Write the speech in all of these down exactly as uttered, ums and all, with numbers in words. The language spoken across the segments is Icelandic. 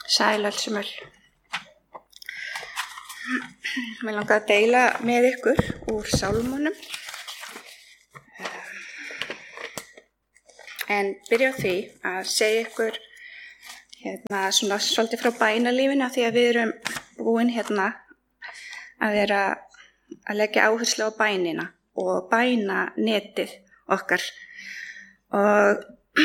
Sæl öll sem öll. Mér langar að deila með ykkur úr sálmunum. En byrja á því að segja ykkur hérna svona svolítið frá bænalífinu, því að við erum búin hérna að vera að leggja áherslu á bænina og bænanetið okkar. Og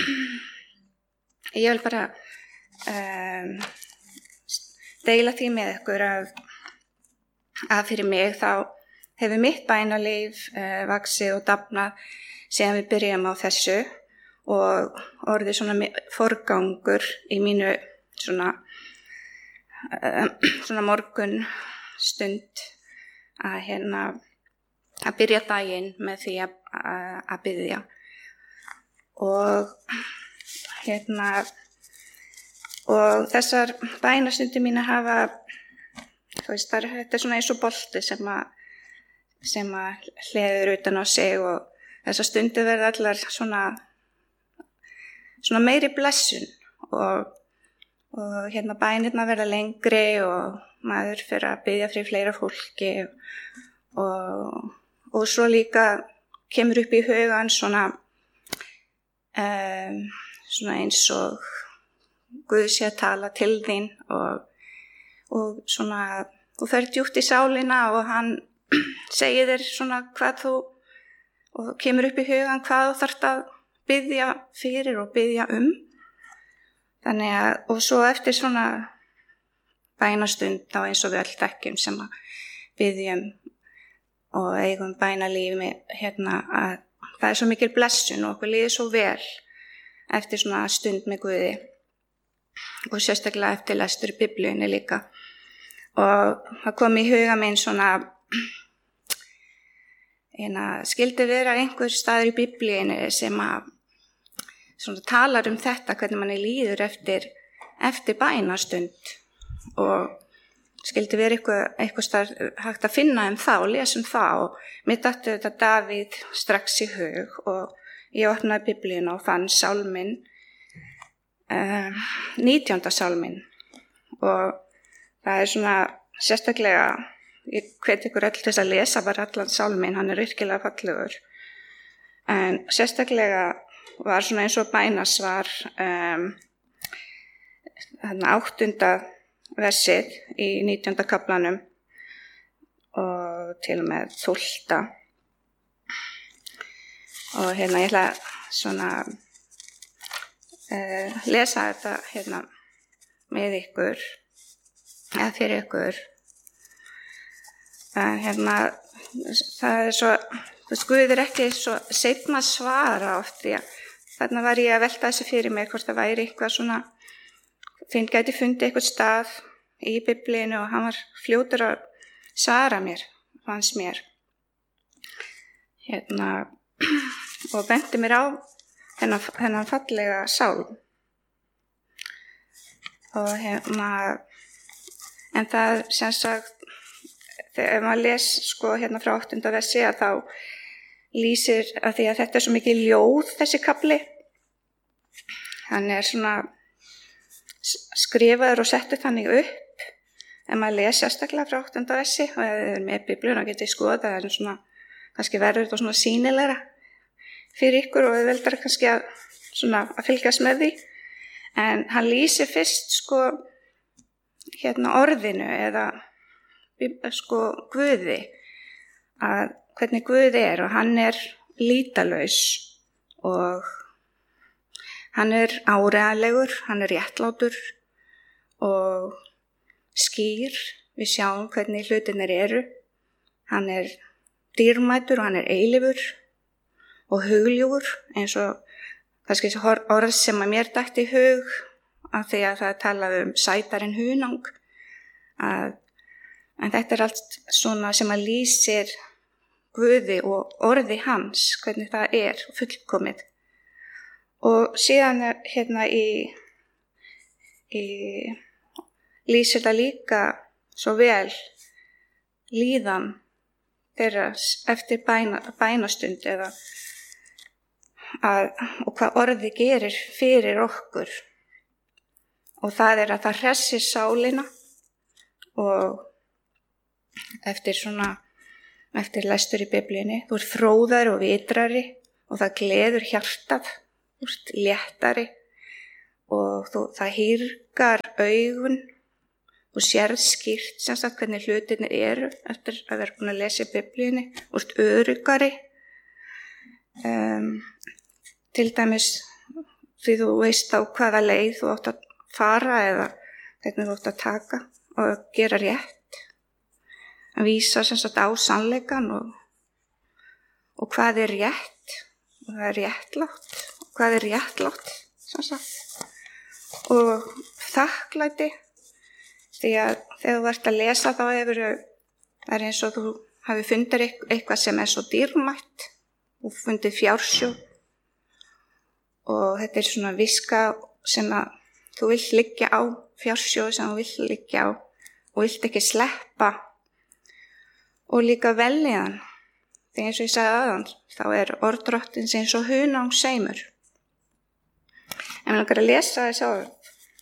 ég vil bara um, deila því með ykkur að, að fyrir mig þá hefur mitt bænalíf uh, vaxið og dafnað síðan við byrjum á þessu og orðið svona forgangur í mínu svona, uh, svona morgun stund að hérna að byrja daginn með því að, að, að biðja. Og hérna og þessar bænastundir mínar hafa, þú veist, það er, þetta er svona eins og bolti sem að sem að hleður utan á sig og þessar stundir verða allar svona svona meiri blessun og, og hérna bænirnar verða lengri og maður fyrir að biðja fyrir fleira fólki og, og svo líka kemur upp í hugan svona um, svona eins og Guð sé að tala til þín og, og svona þú fer djúpt í sálina og hann segir þér svona hvað þú og kemur upp í hugan hvað þú þarft að biðja fyrir og biðja um. Þannig að og svo eftir svona bænastund þá eins og við öll þekkjum sem að biðjum og eigum bænalífi hérna að það er svo mikil blessun og okkur líður svo vel eftir svona stund með Guði. Og sérstaklega eftir lestur í Biblíunni líka. Og það kom í huga minn svona, eina, skildi vera einhver staður í Biblíunni sem að svona talar um þetta, hvernig manni líður eftir, eftir bænastund. Og skildi vera eitthvað, eitthvað staður hægt að finna um það og lesa um það. Og mér datt þetta Davíð strax í hug og ég opnaði Biblíuna og fann sálminn. Uh, nítjánda sálminn og það er svona sérstaklega, ég hvet ykkur öll þess að lesa bara allan sálminn, hann er virkilega fallegur en sérstaklega var svona eins og bænasvar um, þarna áttunda versið í nítjánda kaflanum og til og með tólfta og hérna ég ætla svona Uh, lesa þetta hérna með ykkur eða fyrir ykkur uh, hérna það er svo þú veist Guð er ekki svo seinna að svara oft því að þarna var ég að velta þessu fyrir mig hvort það væri eitthvað svona finn gæti fundið eitthvað stað í Biblíunni og hann var fljótur að svara mér fannst mér hérna og benti mér á Þennan, þennan fallega sálm. Og hérna, en það sem sagt, þegar maður les sko hérna frá áttunda versi að þá lýsir að því að þetta er svo mikið ljóð þessi kafli. Hann er svona skrifaður og settur þannig upp en maður les sérstaklega frá áttunda versi og ef þið er með Biblíuna getið skoða það er svona, kannski verður þetta svona sýnilegra. Fyrir ykkur og við veldar kannski að, svona, að fylgjast með því en hann lýsir fyrst sko hérna orðinu eða sko Guði að hvernig Guð er og hann er lýtalaus og hann er áreiðanlegur, hann er réttlátur og skýr, við sjáum hvernig hlutirnir eru, hann er dýrmætur og hann er eilífur og hugljúfur eins og kannski orð sem að mér dætti í hug af því að það talaði um sætarinn hunang að, en þetta er allt svona sem að lýsir Guði og orði hans hvernig það er fullkomið og síðan er hérna í, í lýsir það líka svo vel líðan þeirra eftir bæna, bænastund eða að, og hvað orði gerir fyrir okkur og það er að það hressir sálina og eftir svona, eftir lestur í Biblíunni, þú ert fróðari og vitrari og það gleður hjartað, þú ert léttari og þú, það hýrgar augun og sérð skýrt sem sagt hvernig hlutirnir eru eftir að vera búin að lesa í Biblíunni, þú ert öruggari, um, til dæmis því þú veist á hvaða leið þú átt að fara eða hvernig þú átt að taka og gera rétt, að vísa sem sagt á sannleikann og, og hvað er rétt og það er réttlátt og hvað er réttlátt sem sagt og þakklæti því að þegar þú ert að lesa þá hefur það er eins og þú hafi fundið eitthvað sem er svo dýrmætt og fundið fjársjóð og þetta er svona viska sem að þú vilt liggja á, fjársjóð sem þú vilt liggja á og vilt ekki sleppa og líka velliðan. Þegar eins og ég sagði aðan, þá er orð Drottins eins og hunangseimur. En mér langar að lesa þess orð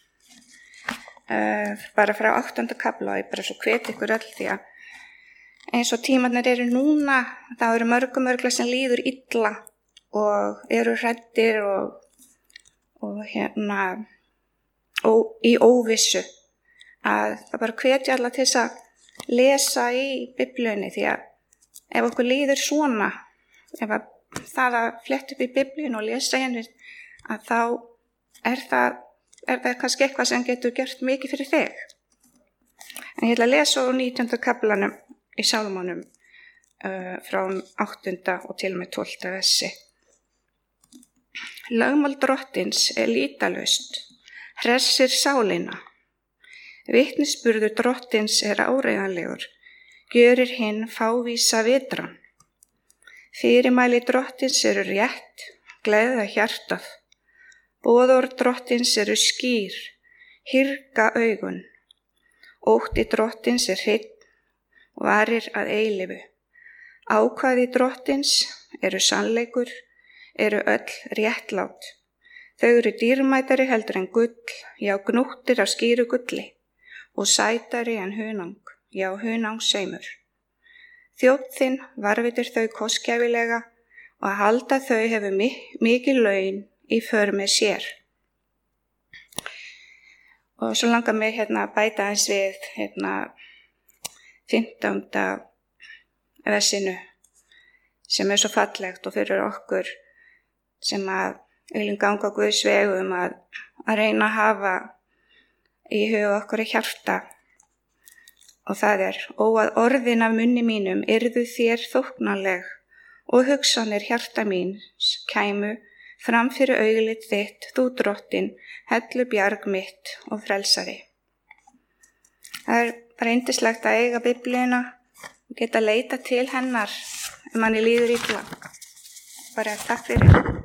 uh, bara frá áttunda kafla og ég bara svo hvet ykkur öll því að eins og tímarnir eru núna, þá eru mörgum mörgla sem líður illa og eru hræddir og, og hérna og í óvissu að það bara hvetja alla til þess að lesa í Biblíunni því að ef okkur líður svona, ef að það að fletta upp í Biblíunni og lesa henni að þá er það, er það kannski eitthvað sem getur gert mikið fyrir þig. En ég ætla að lesa úr nítjánda kaflanum í Sálmunum uh, frá áttunda og til og með tólfta versi. Lögmál Drottins er lýtalaust, hressir sálina. Vitnisburður Drottins er áreiðanlegur, gjörir hinn fávísa vitran. Fyrirmæli Drottins eru rétt, gleðja hjartað. Boðorð Drottins eru skýr, hýrga augun. Ótti Drottins er hreinn og varir að eilífu. Ákvæði Drottins eru sannleikur, eru öll réttlát. Þau eru dýrmætari heldur en gull, já gnúttir af skýru gulli og sætari en hunang, já hunangseimur. Þjónn þinn varvitir þau kostgæfilega og að halda þau hefur mikið laun í för með sér. Og svo langar mig hérna að bæta eins við hérna fimmtánda versinu sem er svo fallegt og fyrir okkur sem að viljum ganga Guðs vegum að, að reyna að hafa í huga okkur í hjarta og það er ó að orðin af munni mínum yrðu þér þóknanleg og hugsanir hjarta míns kæmu fram fyrir auglið þitt, þú Drottin, hellu bjarg mitt og frelsari. Það er bara yndislegt að eiga Biblíuna og geta leita til hennar ef manni líður illa. Bara takk fyrir.